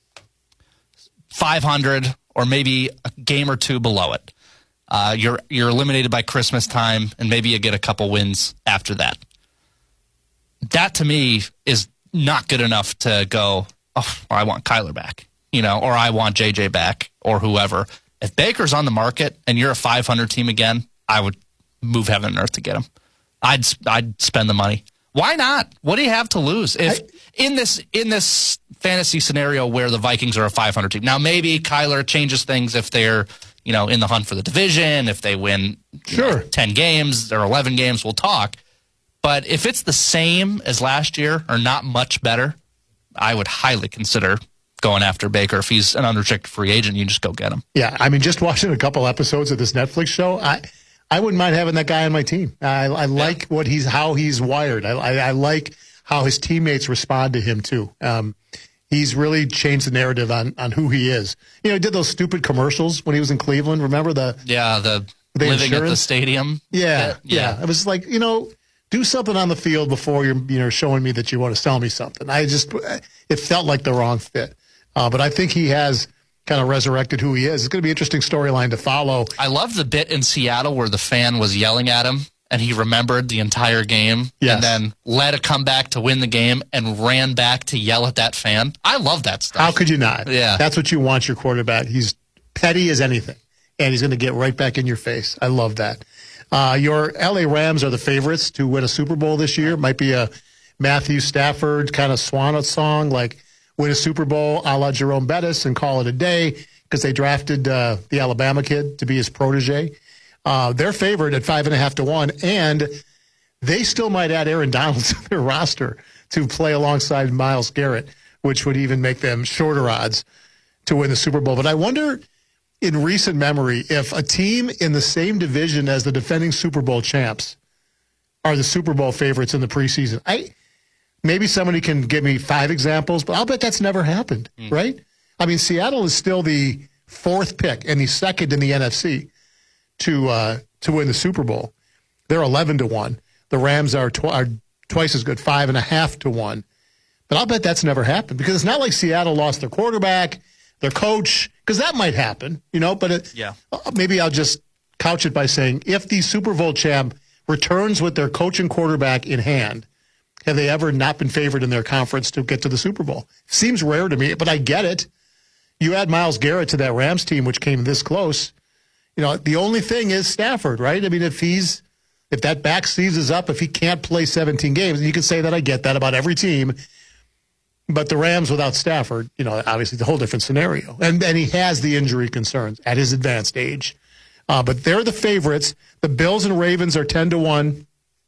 five hundred or maybe a game or two below it, uh, you're you're eliminated by Christmas time, and maybe you get a couple wins after that. That to me is not good enough to go, oh, I want Kyler back, you know, or I want J J back, or whoever. If Baker's on the market and you're a five hundred team again, I would move heaven and earth to get him. I'd I'd spend the money. Why not? What do you have to lose? If I, in this in this fantasy scenario where the Vikings are a five hundred team, now maybe Kyler changes things if they're, you know, in the hunt for the division, if they win sure. know, ten games or eleven games, we'll talk. But if it's the same as last year or not much better, I would highly consider going after Baker. If he's an unrestricted free agent, you just go get him. Yeah, I mean, just watching a couple episodes of this Netflix show, I I wouldn't mind having that guy on my team. I, I like yeah. what he's how he's wired. I, I, I like how his teammates respond to him too. Um, he's really changed the narrative on on who he is. You know, he did those stupid commercials when he was in Cleveland. Remember the yeah the, the living insurance? at the stadium. Yeah, yeah, yeah. It was like, you know, do something on the field before you're you know showing me that you want to sell me something. I just it felt like the wrong fit. Uh, but I think he has kind of resurrected who he is. It's going to be an interesting storyline to follow. I love the bit in Seattle where the fan was yelling at him and he remembered the entire game yes. and then led a comeback to win the game and ran back to yell at that fan. I love that stuff. How could you not? Yeah. That's what you want your quarterback. He's petty as anything, and he's going to get right back in your face. I love that. Uh, your L A Rams are the favorites to win a Super Bowl this year. Might be a Matthew Stafford kind of swan song, like win a Super Bowl a la Jerome Bettis and call it a day because they drafted uh, the Alabama kid to be his protege. Uh, they're favored at five and a half to one, and they still might add Aaron Donald to their roster to play alongside Myles Garrett, which would even make them shorter odds to win the Super Bowl. But I wonder, in recent memory, if a team in the same division as the defending Super Bowl champs are the Super Bowl favorites in the preseason. I maybe somebody can give me five examples, but I'll bet that's never happened, mm. right? I mean, Seattle is still the fourth pick and the second in the N F C to uh, to win the Super Bowl. They're eleven to one. The Rams are, tw- are twice as good, five and a half to one. But I'll bet that's never happened because it's not like Seattle lost their quarterback, their coach, because that might happen, you know. But it, yeah. maybe I'll just couch it by saying if the Super Bowl champ returns with their coach and quarterback in hand, have they ever not been favored in their conference to get to the Super Bowl? Seems rare to me, but I get it. You add Myles Garrett to that Rams team, which came this close. You know, the only thing is Stafford, right? I mean, if he's if that back seizes up, if he can't play seventeen games, and you can say that I get that about every team. But the Rams without Stafford, you know, obviously it's a whole different scenario. And and he has the injury concerns at his advanced age. Uh, but they're the favorites. The Bills and Ravens are ten to one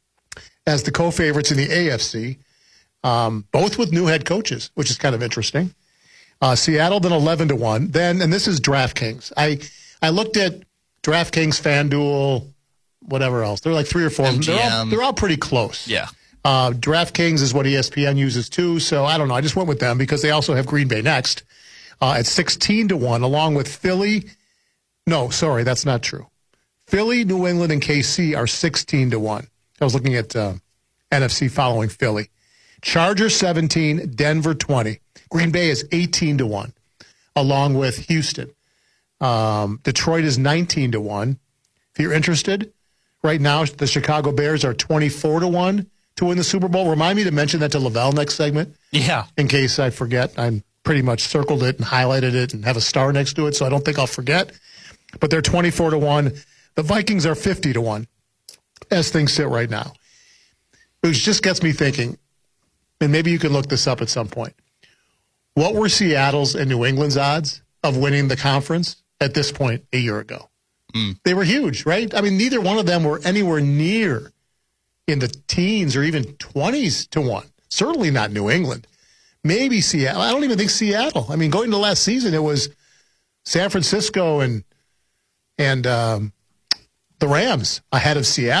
as the co-favorites in the A F C, um, both with new head coaches, which is kind of interesting. Uh, Seattle then eleven to one. Then, and this is DraftKings. I I looked at DraftKings, FanDuel, whatever else. They're like three or four. M G M. They're all, they're all pretty close. Yeah. Uh, DraftKings is what E S P N uses too. So I don't know. I just went with them because they also have Green Bay next uh, at sixteen to one, along with Philly. No, sorry, that's not true. Philly, New England, and K C are sixteen to one. I was looking at uh, N F C following Philly. Chargers seventeen, Denver twenty. Green Bay is eighteen to one, along with Houston. Um, Detroit is nineteen to one. If you're interested, right now the Chicago Bears are twenty-four to one to win the Super Bowl. Remind me to mention that to Lavelle next segment. Yeah. In case I forget. I'm pretty much circled it and highlighted it and have a star next to it, so I don't think I'll forget. But they're twenty-four to one. The Vikings are fifty to one as things sit right now. It just gets me thinking, and maybe you can look this up at some point. What were Seattle's and New England's odds of winning the conference at this point a year ago? Mm. They were huge, right? I mean, neither one of them were anywhere near in the teens or even twenties to one. Certainly not New England. Maybe Seattle. I don't even think Seattle. I mean, going to last season, it was San Francisco and and um, the Rams ahead of Seattle.